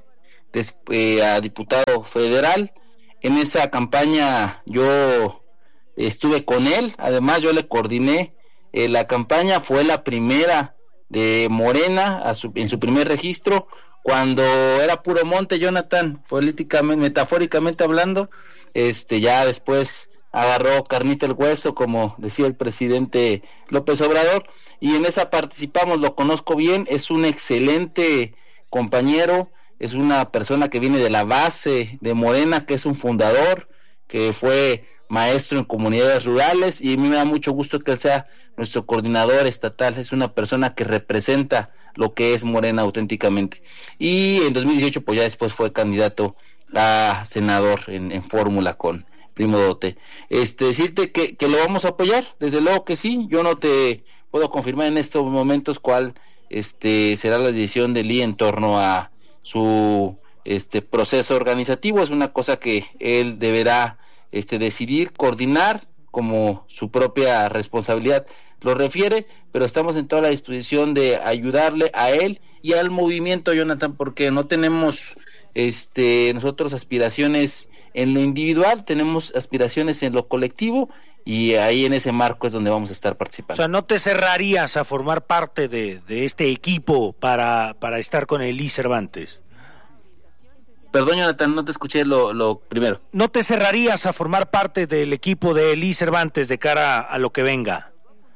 a diputado federal. En esa campaña yo estuve con él, además yo le coordiné la campaña. Fue la primera de Morena en su primer registro, cuando era puro monte, Jonathan, políticamente, metafóricamente hablando. Ya después agarró carnita el hueso, como decía el presidente López Obrador, y en esa participamos. Lo conozco bien, es un excelente compañero, es una persona que viene de la base de Morena, que es un fundador, que fue maestro en comunidades rurales, y a mí me da mucho gusto que él sea nuestro coordinador estatal. Es una persona que representa lo que es Morena auténticamente, y en 2018 pues ya después fue candidato a senador en fórmula con Primo Dote. Decirte que lo vamos a apoyar, desde luego que sí. Yo no te puedo confirmar en estos momentos cuál será la decisión de Lee en torno a su proceso organizativo. Es una cosa que él deberá decidir, coordinar como su propia responsabilidad lo refiere, pero estamos en toda la disposición de ayudarle a él y al movimiento, Jonathan, porque no tenemos nosotros aspiraciones en lo individual, tenemos aspiraciones en lo colectivo, y ahí en ese marco es donde vamos a estar participando. O sea, ¿no te cerrarías a formar parte de este equipo para estar con Eli Cervantes? Perdón, Jonathan, no te escuché lo primero. ¿No te cerrarías a formar parte del equipo de Eli Cervantes de cara a lo que venga?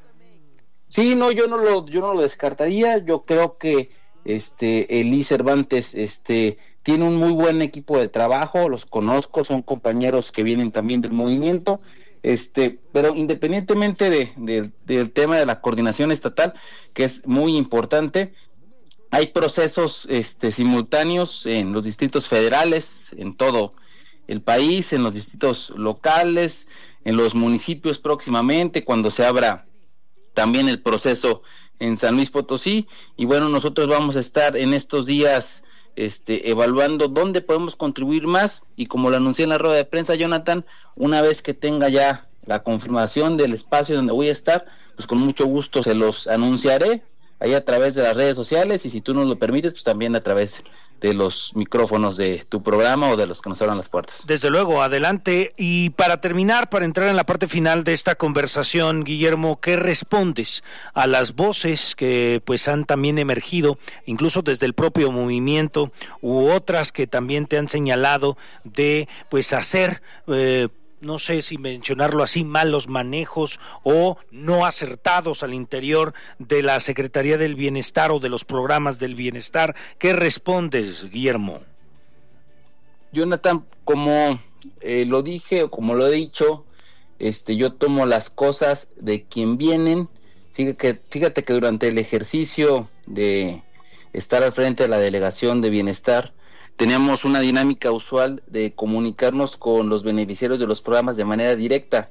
Sí, no, yo no lo descartaría. Yo creo que Eli Cervantes tiene un muy buen equipo de trabajo, los conozco, son compañeros que vienen también del movimiento, pero independientemente del tema de la coordinación estatal, que es muy importante, hay procesos simultáneos en los distritos federales, en todo el país, en los distritos locales, en los municipios próximamente, cuando se abra también el proceso en San Luis Potosí. Y bueno, nosotros vamos a estar en estos días evaluando dónde podemos contribuir más, y como lo anuncié en la rueda de prensa, Jonathan, una vez que tenga ya la confirmación del espacio donde voy a estar, pues con mucho gusto se los anunciaré ahí a través de las redes sociales, y si tú nos lo permites, pues también a través de los micrófonos de tu programa o de los que nos abran las puertas. Desde luego, adelante. Y para terminar, para entrar en la parte final de esta conversación, Guillermo, ¿qué respondes a las voces que pues han también emergido, incluso desde el propio movimiento, u otras que también te han señalado de pues hacer no sé si mencionarlo así, malos manejos o no acertados al interior de la Secretaría del Bienestar o de los programas del bienestar? ¿Qué respondes, Guillermo? Jonathan, como lo dije o como lo he dicho, yo tomo las cosas de quien vienen. Fíjate que durante el ejercicio de estar al frente de la Delegación de Bienestar, teníamos una dinámica usual de comunicarnos con los beneficiarios de los programas de manera directa,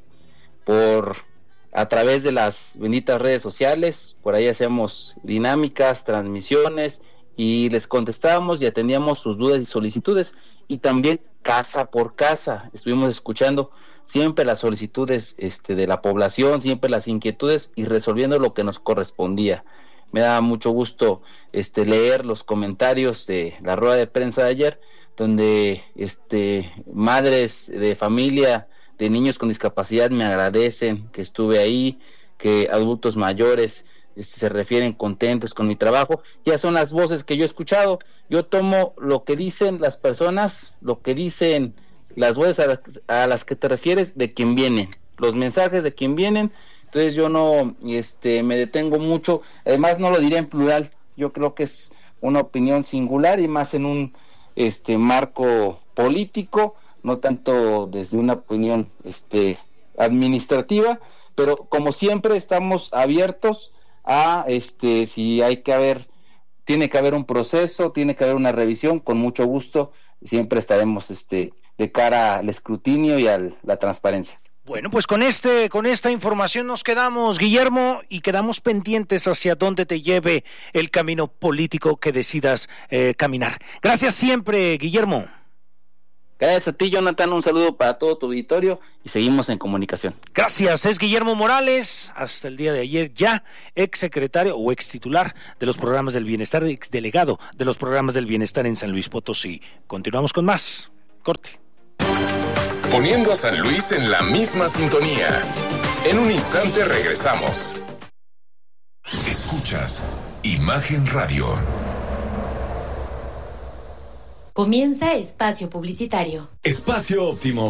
a través de las benditas redes sociales. Por ahí hacíamos dinámicas, transmisiones, y les contestábamos y atendíamos sus dudas y solicitudes, y también casa por casa estuvimos escuchando siempre las solicitudes de la población, siempre las inquietudes, y resolviendo lo que nos correspondía. Me da mucho gusto leer los comentarios de la rueda de prensa de ayer, donde madres de familia de niños con discapacidad me agradecen que estuve ahí, que adultos mayores se refieren contentos con mi trabajo. Ya son las voces que yo he escuchado. Yo tomo lo que dicen las personas, lo que dicen las voces a las que te refieres, de quien vienen, los mensajes de quien vienen. Entonces yo no me detengo mucho, además no lo diré en plural, yo creo que es una opinión singular y más en un marco político, no tanto desde una opinión administrativa, pero como siempre estamos abiertos a si tiene que haber un proceso, tiene que haber una revisión, con mucho gusto siempre estaremos de cara al escrutinio y a la transparencia. Bueno, pues con esta información nos quedamos, Guillermo, y quedamos pendientes hacia dónde te lleve el camino político que decidas caminar. Gracias siempre, Guillermo. Gracias a ti, Jonathan, un saludo para todo tu auditorio y seguimos en comunicación. Gracias, es Guillermo Morales, hasta el día de ayer ya exsecretario o extitular de los programas del bienestar, exdelegado de los programas del bienestar en San Luis Potosí. Continuamos con más. Corte. Poniendo a San Luis en la misma sintonía. En un instante regresamos. Escuchas Imagen Radio. Comienza Espacio Publicitario. Espacio Óptimo.